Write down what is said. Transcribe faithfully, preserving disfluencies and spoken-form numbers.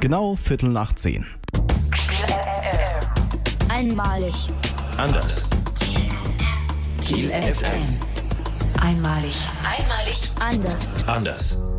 Genau Viertel nach zehn. Einmalig. Anders. Kiel F M. Einmalig. Einmalig. Anders. Anders.